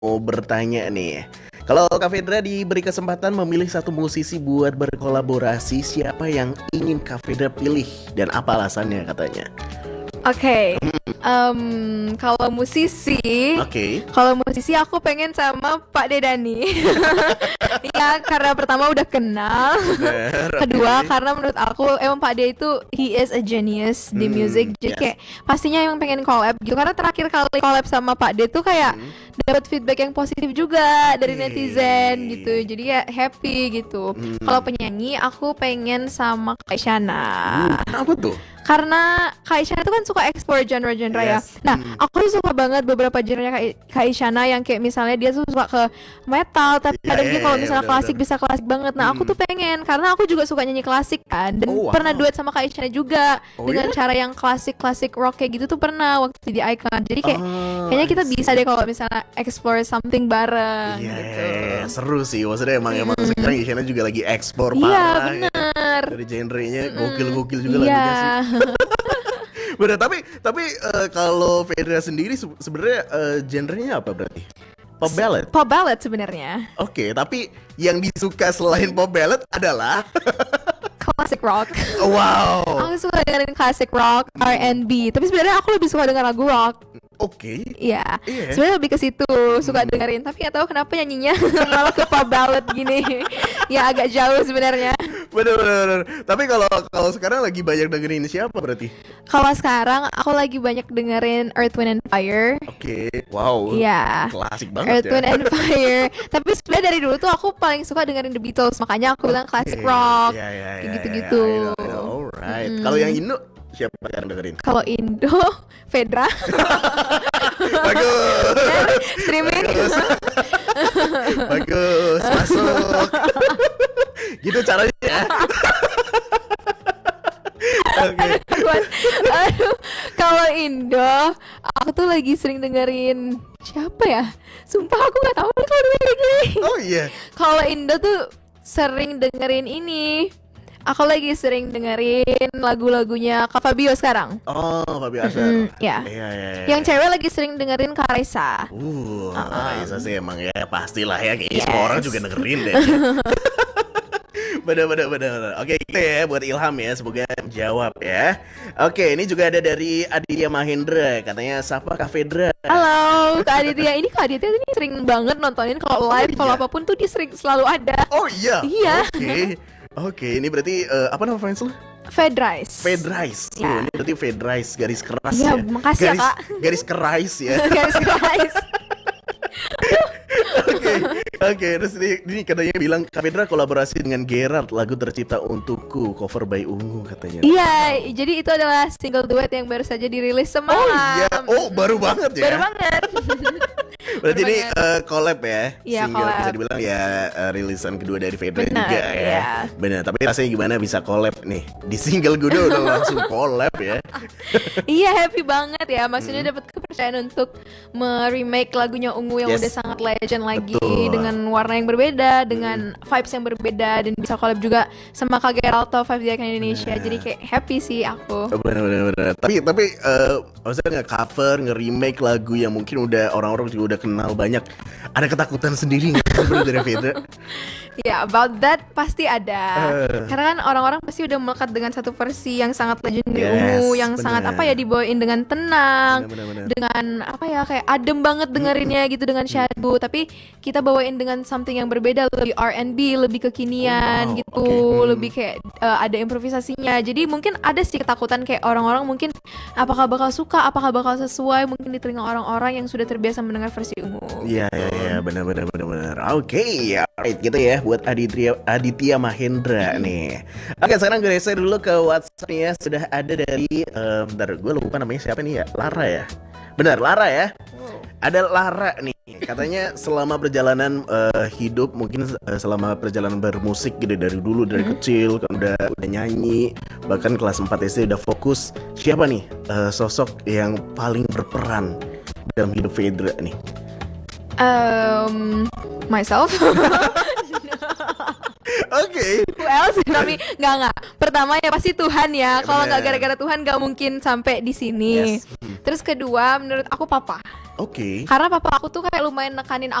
bertanya nih. Kalau Kak Fedra diberi kesempatan memilih satu musisi buat berkolaborasi, siapa yang ingin Kak Fedra pilih dan apa alasannya katanya? Oke, kalau musisi, Oke. kalau musisi aku pengen sama Pak Dedani. Ya, karena pertama udah kenal. Bener, Kedua, oke. karena menurut aku emang Pak De itu he is a genius di music. Jadi Yes. kayak pastinya emang pengen collab gitu. Karena terakhir kali collab sama Pak De tuh kayak dapat feedback yang positif juga dari netizen gitu. Jadi ya happy gitu. Kalau penyanyi, aku pengen sama Kaisyana. Kenapa tuh? Karena Kak Isyana tuh kan suka explore genre-genre ya. Yes. Nah, aku tuh suka banget beberapa genre-nya Kak Isyana yang kayak misalnya dia tuh suka ke metal, tapi Iya, kadang iya, dia kalau iya, misalnya klasik benar-benar. bisa klasik banget. Nah, aku tuh pengen karena aku juga suka nyanyi klasik kan dan Oh, wow. pernah duet sama Kak Isyana juga Oh, dengan ya? cara yang klasik-klasik rock kayak gitu tuh pernah waktu di Icon. Jadi kayak Oh, kayaknya kita I see. bisa deh kalau misalnya explore something bareng Iya, gitu. seru sih. Maksudnya emang sekarang Isyana juga lagi ekspor Iya, parah kan. bener. Dari genrenya gokil-gokil juga Iya. lagunya sih. Bener, tapi kalau Fedra sendiri sebenarnya genrenya apa berarti? Pop ballad. Pop ballad sebenarnya. Oke, tapi yang disuka selain pop ballad adalah Classic rock. wow. Aku suka dengerin classic rock, R&B. Tapi sebenarnya aku lebih suka denger lagu rock. Oke. Iya. Iya. Sebenarnya lebih ke situ suka dengerin. Tapi nggak tahu kenapa nyanyinya malah ke pop ballad gini. Ya agak jauh sebenarnya. Bener. Tapi kalau sekarang lagi banyak dengerin siapa berarti? Kalau sekarang aku lagi banyak dengerin Earth, Wind and Fire. Oke. Wow. Iya. Klasik banget Earth, ya. Wind and Fire. Tapi sebenarnya dari dulu tuh aku paling suka dengerin The Beatles. Makanya aku bilang classic rock. Iya, Kayak gitu-gitu. I know. Alright. Kalau yang Indo siapa yang dengerin? Kalau Indo, Fedra. Bagus. Streaming. Bagus. Masuk. Gitu caranya ya. Oke. Aduh, kalau Indo, aku tuh lagi sering dengerin siapa ya? Sumpah aku nggak tahu nih kalau dengerin gini. Oh iya. Kalau Indo tuh sering dengerin ini. Aku lagi sering dengerin lagu-lagunya Kak Fabio sekarang. Oh, Fabi Asar. Ya. Iya. Yang cewek lagi sering dengerin Kak Raisa. Raisa sih emang ya pastilah ya kayaknya Yes. semua orang juga dengerin deh. Bener. Oke, gitu ya buat Ilham ya, semoga jawab ya. Oke, ini juga ada dari Aditya Mahendra, katanya sapa Kak Fedra. Halo Kak Aditya. Ini Kak Aditya ini sering banget nontonin kalau live, kalau iya. apapun tuh dia sering selalu ada. Oh iya. Iya. Oke, ini berarti apa nama fans lu? Fedrice. Fedrice. Ya. Ini berarti Fedrice garis keras Ya, ya. makasih ya, Kak. Garis kerais ya. Guys. Oke, terus ini katanya bilang Kak Fedra kolaborasi dengan Gerard, lagu tercipta untukku, cover by Ungu katanya. Iya, jadi itu adalah single duet yang baru saja dirilis semalam. Oh iya, baru banget ya. Baru banget. Berarti Baru ini banget. collab ya, Iya, single collab. bisa dibilang ya rilisan kedua dari Fedra Benar, juga ya. iya. Benar, tapi rasanya gimana bisa collab nih di single gue udah langsung collab ya. Iya, happy banget ya. Maksudnya dapat kepercayaan untuk remake lagunya Ungu yang Yes. udah sangat legend lagi Betul. dengan warna yang berbeda, dengan vibes yang berbeda dan bisa collab juga sama Kak Geralto Five di Icon Indonesia. Jadi kayak happy sih aku. Benar. Tapi maksudnya nge-cover, nge-remake lagu yang mungkin udah orang-orang juga udah kenal banyak. Ada ketakutan sendiri nggak sebenarnya dari Fedra? Ya, about that pasti ada. Karena kan orang-orang pasti udah melekat dengan satu versi yang sangat legend dari Yes, Ungu, yang bener. sangat apa ya dibawain dengan tenang, Bener. dengan apa ya kayak adem banget dengerinnya gitu dengan syahdu. Tapi kita bawain dengan something yang berbeda, lebih R&B, lebih kekinian Wow, gitu, oke. lebih kayak ada improvisasinya. Jadi mungkin ada sih ketakutan kayak orang-orang mungkin apakah bakal suka, apakah bakal sesuai mungkin di telinga orang-orang yang sudah terbiasa mendengar versi Ungu. Iya, benar. Oke, alright gitu ya buat Aditya Mahendra nih. Oke, sekarang gue geser dulu ke WhatsApp nih ya. Sudah ada dari bentar, gue lupa namanya siapa nih ya? Lara ya? Benar, Lara ya? Ada Lara nih. Katanya selama perjalanan hidup, mungkin selama perjalanan bermusik gitu dari dulu, dari kecil kan udah nyanyi, bahkan kelas 4 SD udah fokus. Siapa nih sosok yang paling berperan dalam hidup Fedra nih? Myself. Oke. Who else? Tapi nggak. Pertama ya pasti Tuhan ya. Kalau nggak bener. gara-gara Tuhan nggak mungkin sampai di sini. Yes. Terus kedua menurut aku Papa. Oke. Karena papa aku tuh kayak lumayan nekanin